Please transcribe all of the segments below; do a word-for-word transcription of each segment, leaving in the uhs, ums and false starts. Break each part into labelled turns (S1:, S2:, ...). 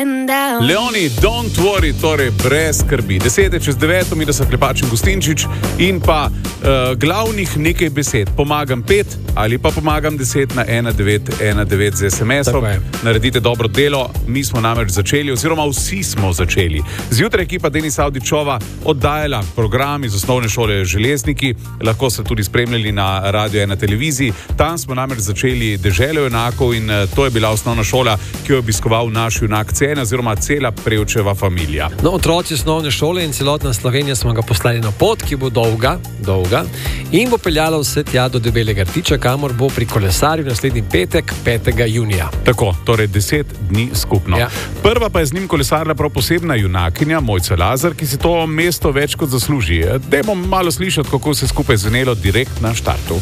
S1: Leoni, don't worry, torej brez skrbi. Desete čez deveto, mi da so Klepač in Gustinčič in pa uh, glavnih nekaj besed. Pomagam pet ali pa pomagam deset na ena devet ena devet z es em esom. Naredite dobro delo, mi smo namreč začeli, oziroma vsi smo začeli. Zjutraj ekipa Denis Avdićova oddajala program iz osnovne šole Železniki, lahko ste tudi spremljali na radio in na televiziji. Tam smo namreč začeli Deželo junakov in uh, to je bila osnovna šola, ki jo je obiskoval naš junak C N, oziroma cela Prevčeva familija.
S2: No, otroci osnovne šole in celotna Slovenija smo ga poslali na pot, ki bo dolga, dolga in bo peljala vse tja do Debelega Rtiča, kamor bo pri kolesarju naslednji petek, petega junija.
S1: Tako, torej deset dni skupno. Ja. Prva pa je z njim kolesarila prav posebna junakinja, Mojca Lazar, ki si to mesto več kot zasluži. Dajmo malo slišati, kako se skupaj zvenelo direkt na štartu.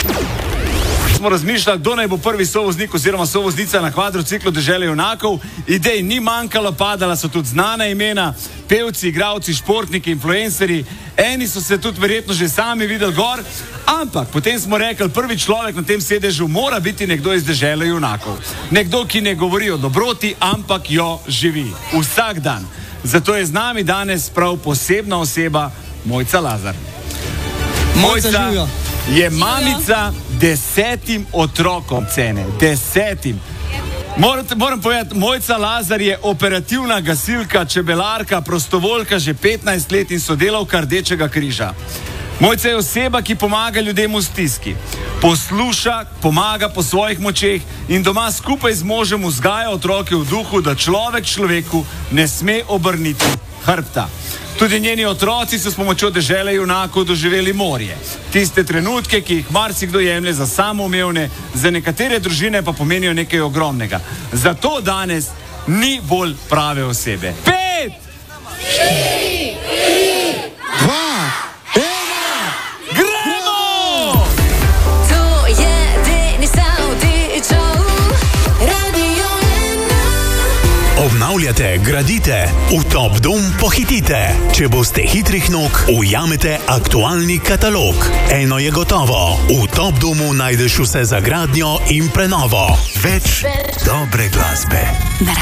S3: Smo razmišljali, kdo naj bo prvi sovoznik oziroma sovoznica na kvadrociklu Dežele junakov. Idej ni manjkalo, padala so tudi znana imena, pevci, igralci, športniki, influencerji. Eni so se tudi verjetno že sami videli gor, ampak potem smo rekli, prvi človek na tem sedežu mora biti nekdo iz Dežele junakov. Nekdo, ki ne govori o dobroti, ampak jo živi vsak dan. Zato je z nami danes prav posebna oseba, Mojca Lazar. Mojca je mamica desetim otrokom, cene, desetim. Moram, moram povedati, Mojca Lazar je operativna gasilka, čebelarka, prostovoljka že petnajst let in sodelavka Rdečega križa. Mojca je oseba, ki pomaga ljudem v stiski. Posluša, pomaga po svojih močeh in doma skupaj z možem vzgaja otroke v duhu, da človek človeku ne sme obrniti hrbta. Tudi njeni otroci so s pomočjo Dežele junakov doživeli morje. Tiste trenutke, ki jih marsikdo jemlje za samoumevne, za nekatere družine pa pomenijo nekaj ogromnega. Zato danes ni bolj prave osebe. Pet! Štiri! Tri! Dva! Ena! Gremo!
S4: To je Denis Avdićov, Radio ena.
S5: Obnavljate, gradite, v Top Dom pohitite. Če boste hitrih nog, ujamete aktualni katalog. Eno je gotovo, v Top Domu najdeš vse za gradnjo in prenovo. Več dobre glasbe.